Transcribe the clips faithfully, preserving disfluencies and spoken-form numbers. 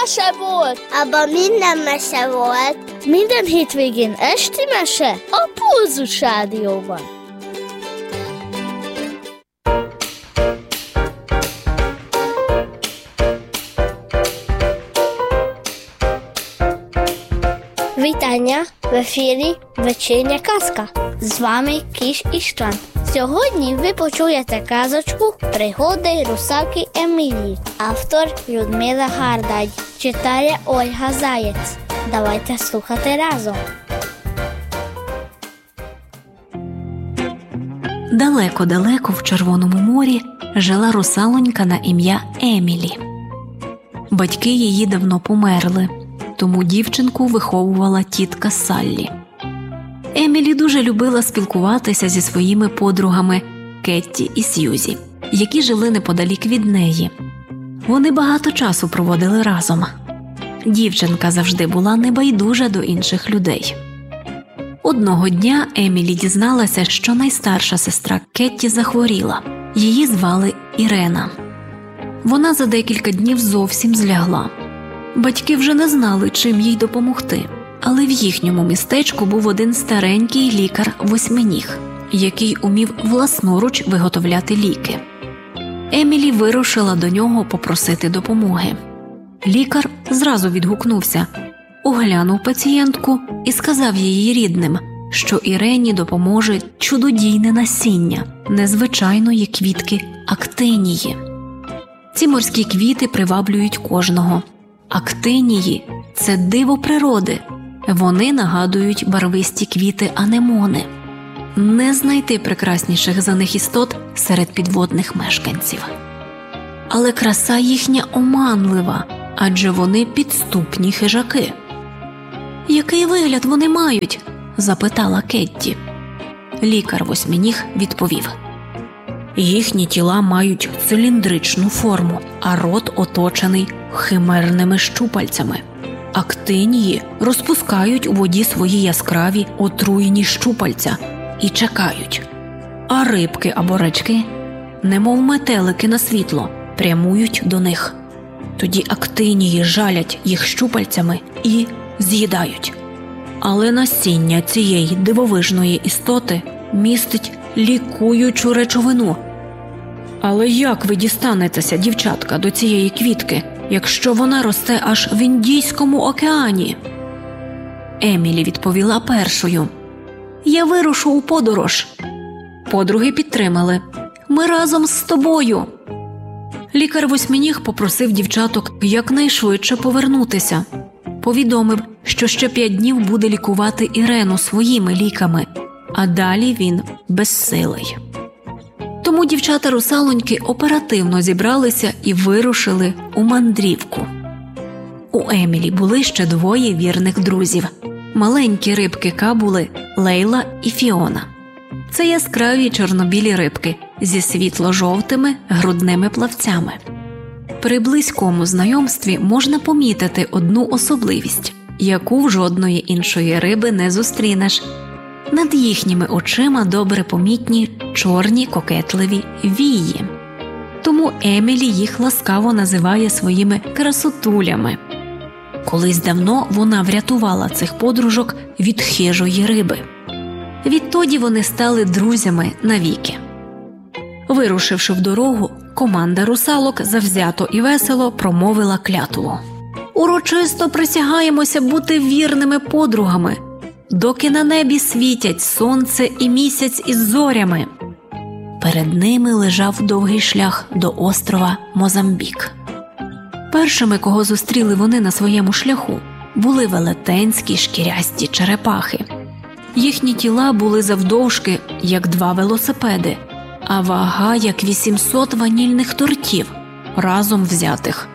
mese volt. Abban minden mese volt. Minden hétvégén esti mese a Pulzus Rádióban. Вітання! В ефірі «Вечірня казка». З вами Кіш Іштван. Сьогодні ви почуєте казочку «Пригоди русалки Емілії». Автор Людмила Гардай. Читає Ольга Заєць. Давайте слухати разом. Далеко-далеко в Червоному морі жила русалонька на ім'я Емілі. Батьки її давно померли, тому дівчинку виховувала тітка Саллі. Емілі дуже любила спілкуватися зі своїми подругами Кетті і Сьюзі, які жили неподалік від неї. Вони багато часу проводили разом. Дівчинка завжди була небайдужа до інших людей. Одного дня Емілі дізналася, що найстарша сестра Кетті захворіла. Її звали Ірена. Вона за декілька днів зовсім злягла. Батьки вже не знали, чим їй допомогти. Але в їхньому містечку був один старенький лікар-восьминіг, який умів власноруч виготовляти ліки. Емілі вирушила до нього попросити допомоги. Лікар зразу відгукнувся, оглянув пацієнтку і сказав її рідним, що Ірені допоможе чудодійне насіння незвичайної квітки актинії. Ці морські квіти приваблюють кожного. Актинії – це диво природи. Вони нагадують барвисті квіти анемони. Не знайти прекрасніших за них істот серед підводних мешканців. Але краса їхня оманлива, адже вони підступні хижаки. «Який вигляд вони мають?» – запитала Кетті. Лікар-восьминіг відповів. Їхні тіла мають циліндричну форму, а рот оточений химерними щупальцями. Актинії розпускають у воді свої яскраві отруєні щупальця і чекають. А рибки або рачки, немов метелики на світло, прямують до них. Тоді актинії жалять їх щупальцями і з'їдають. Але насіння цієї дивовижної істоти містить лікуючу речовину. Але як ви дістанетеся, дівчатка, до цієї квітки, якщо вона росте аж в Індійському океані? Емілі відповіла першою. Я вирушу у подорож. Подруги підтримали. Ми разом з тобою. Лікар-восьминіг попросив дівчаток якнайшвидше повернутися. Повідомив, що ще п'ять днів буде лікувати Ірену своїми ліками, а далі він безсилий. Тому дівчата-русалоньки оперативно зібралися і вирушили у мандрівку. У Емілі були ще двоє вірних друзів – маленькі рибки Кабули Лейла і Фіона. Це яскраві чорнобілі рибки зі світло-жовтими грудними плавцями. При близькому знайомстві можна помітити одну особливість, яку в жодної іншої риби не зустрінеш. Над їхніми очима добре помітні чорні кокетливі вії. Тому Емілі їх ласкаво називає своїми красотулями. Колись давно вона врятувала цих подружок від хижої риби. Відтоді вони стали друзями навіки. Вирушивши в дорогу, команда русалок завзято і весело промовила клятву. «Урочисто присягаємося бути вірними подругами, доки на небі світять сонце і місяць із зорями». Перед ними лежав довгий шлях до острова Мозамбік. Першими, кого зустріли вони на своєму шляху, були велетенські шкірясті черепахи. Їхні тіла були завдовжки, як два велосипеди, а вага, як вісімсот ванільних тортів, разом взятих.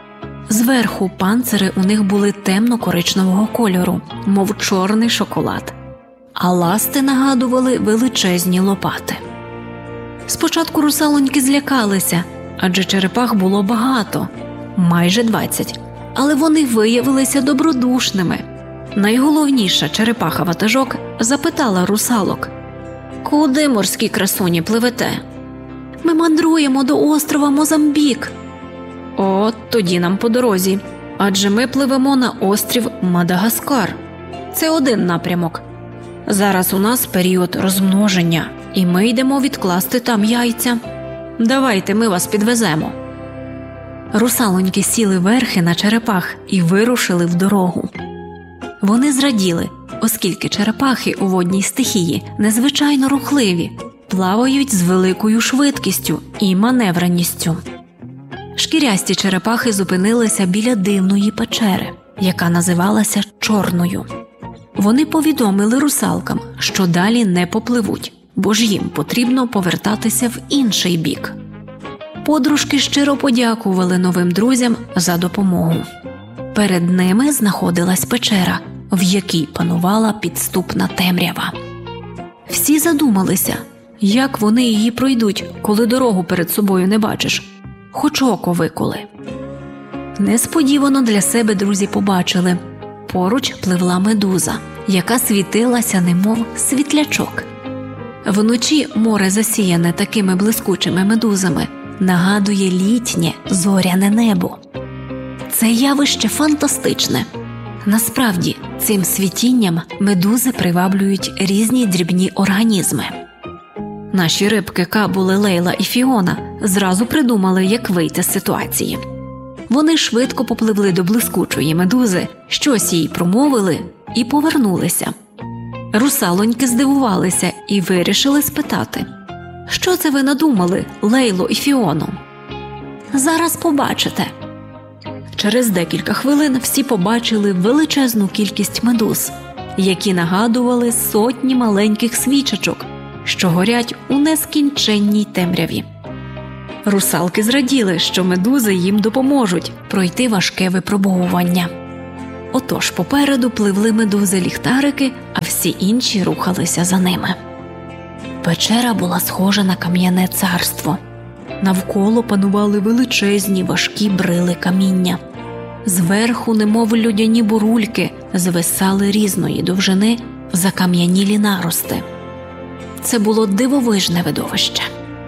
Зверху панцири у них були темно-коричневого кольору, мов чорний шоколад, а ласти нагадували величезні лопати. Спочатку русалоньки злякалися, адже черепах було багато, майже двадцять, але вони виявилися добродушними. Найголовніша черепаха-ватажок запитала русалок: «Куди, морські красуні, пливете?» «Ми мандруємо до острова Мозамбік». «От тоді нам по дорозі. адже ми пливемо на острів Мадагаскар. Це один напрямок. Зараз у нас період розмноження, і ми йдемо відкласти там яйця. Давайте ми вас підвеземо». Русалоньки сіли верхи на черепах і вирушили в дорогу. Вони зраділи, оскільки черепахи у водній стихії незвичайно рухливі, плавають з великою швидкістю і маневреністю. Шкірясті черепахи зупинилися біля дивної печери, яка називалася Чорною. Вони повідомили русалкам, що далі не попливуть, бо ж їм потрібно повертатися в інший бік. Подружки щиро подякували новим друзям за допомогу. Перед ними знаходилась печера, в якій панувала підступна темрява. Всі задумалися, як вони її пройдуть, коли дорогу перед собою не бачиш, хоч око виколи. Несподівано для себе друзі побачили – поруч пливла медуза, яка світилася немов світлячок. Вночі море, засіяне такими блискучими медузами, нагадує літнє зоряне небо. Це явище фантастичне. Насправді, цим світінням медузи приваблюють різні дрібні організми. Наші рибки Кабули, Лейла і Фіона зразу придумали, як вийти з ситуації. Вони швидко попливли до блискучої медузи, щось їй промовили і повернулися. Русалоньки здивувалися і вирішили спитати: «Що це ви надумали, Лейло і Фіоно?» «Зараз побачите». Через декілька хвилин всі побачили величезну кількість медуз, які нагадували сотні маленьких свічечок, що горять у нескінченній темряві. Русалки зраділи, що медузи їм допоможуть пройти важке випробовування. Отож попереду пливли медузи-ліхтарики, а всі інші рухалися за ними. Печера була схожа на кам'яне царство. Навколо панували величезні важкі брили каміння. Зверху, немов людяні бурульки, звисали різної довжини закам'янілі нарости. Це було дивовижне видовище.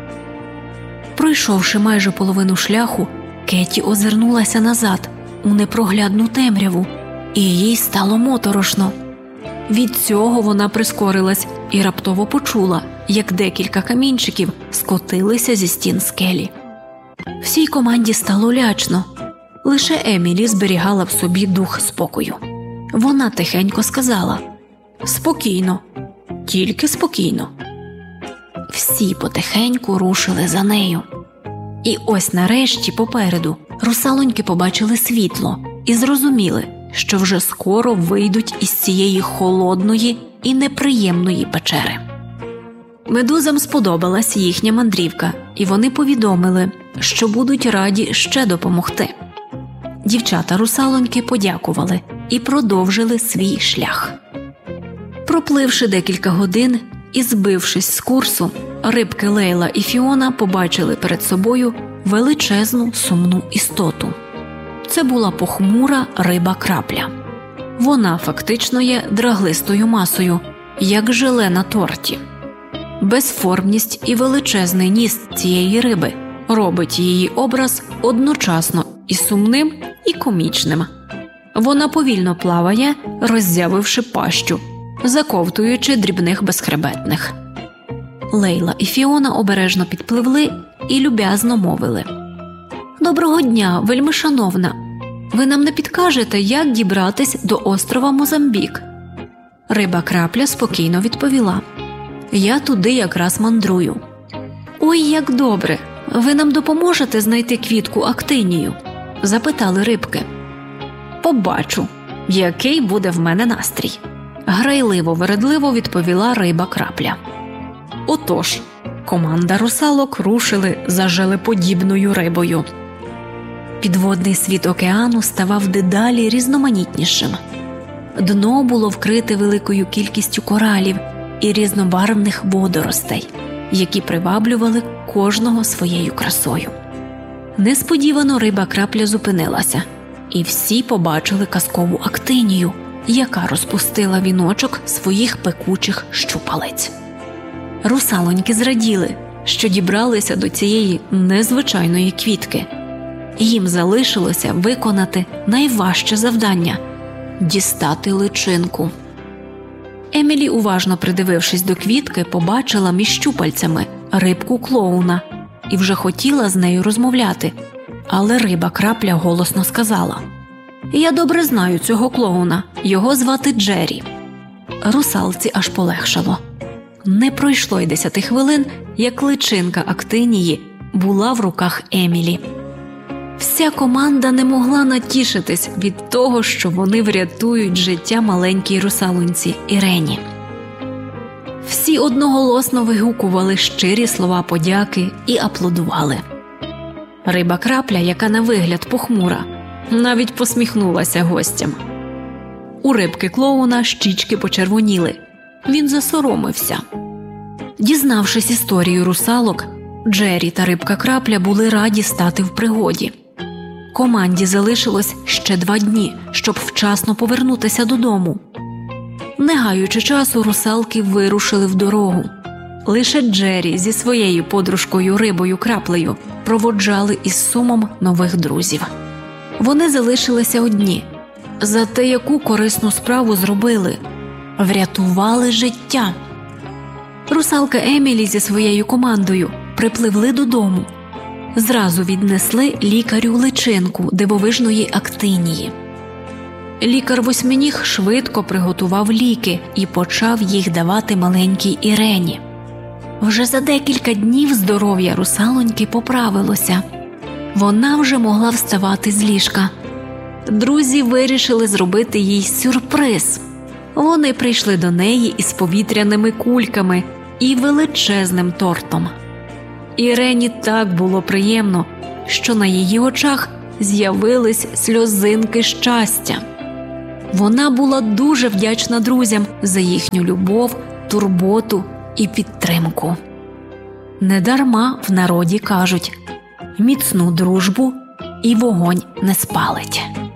Пройшовши майже половину шляху, Кеті озирнулася назад у непроглядну темряву, і їй стало моторошно. Від цього вона прискорилась і раптово почула, як декілька камінчиків скотилися зі стін скелі. Всій команді стало лячно. Лише Емілі зберігала в собі дух спокою. Вона тихенько сказала: «Спокійно, тільки спокійно». Всі потихеньку рушили за нею. І ось нарешті попереду русалоньки побачили світло і зрозуміли, що вже скоро вийдуть із цієї холодної і неприємної печери. Медузам сподобалась їхня мандрівка, і вони повідомили, що будуть раді ще допомогти. Дівчата-русалоньки подякували і продовжили свій шлях. Пропливши декілька годин і збившись з курсу, рибки Лейла і Фіона побачили перед собою величезну сумну істоту. Це була похмура риба-крапля. Вона фактично є драглистою масою, як желе на торті. Безформність і величезний ніс цієї риби робить її образ одночасно і сумним, і комічним. Вона повільно плаває, роззявивши пащу, заковтуючи дрібних безхребетних. Лейла і Фіона обережно підпливли і люб'язно мовили: «Доброго дня, вельмишановна! Ви нам не підкажете, як дібратись до острова Мозамбік?» Риба-крапля спокійно відповіла: «Я туди якраз мандрую». «Ой, як добре! Ви нам допоможете знайти квітку актинію?» – запитали рибки. «Побачу, який буде в мене настрій», – грайливо-вередливо відповіла риба-крапля. Отож, команда русалок рушили за желеподібною рибою. Підводний світ океану ставав дедалі різноманітнішим. Дно було вкрите великою кількістю коралів і різнобарвних водоростей, які приваблювали кожного своєю красою. Несподівано риба-крапля зупинилася, і всі побачили казкову актинію, яка розпустила віночок своїх пекучих щупалець. Русалоньки зраділи, що дібралися до цієї незвичайної квітки. Їм залишилося виконати найважче завдання – дістати личинку. Емілі, уважно придивившись до квітки, побачила між щупальцями рибку клоуна і вже хотіла з нею розмовляти, але риба-крапля голосно сказала: «Я добре знаю цього клоуна, його звати Джері». Русалці аж полегшало. Не пройшло й десяти хвилин, як личинка актинії була в руках Емілі. Вся команда не могла натішитись від того, що вони врятують життя маленькій русалоньці Ірені. Всі одноголосно вигукували щирі слова подяки і аплодували. Риба-крапля, яка на вигляд похмура, навіть посміхнулася гостям. У рибки-клоуна щічки почервоніли. Він засоромився. Дізнавшись історію русалок, Джері та рибка-крапля були раді стати в пригоді. Команді залишилось ще два дні, щоб вчасно повернутися додому. Не гаючи часу, русалки вирушили в дорогу. Лише Джері зі своєю подружкою рибою-краплею проводжали із сумом нових друзів. Вони залишилися одні. Зате яку корисну справу зробили? Врятували життя. Русалка Емілі зі своєю командою припливли додому. Зразу віднесли лікарю личинку дивовижної актинії. Лікар восьминіг швидко приготував ліки і почав їх давати маленькій Ірені. Вже за декілька днів здоров'я русалоньки поправилося. Вона вже могла вставати з ліжка. Друзі вирішили зробити їй сюрприз. Вони прийшли до неї із повітряними кульками і величезним тортом. Ірені так було приємно, що на її очах з'явились сльозинки щастя. Вона була дуже вдячна друзям за їхню любов, турботу і підтримку. Недарма в народі кажуть: «Міцну дружбу і вогонь не спалить».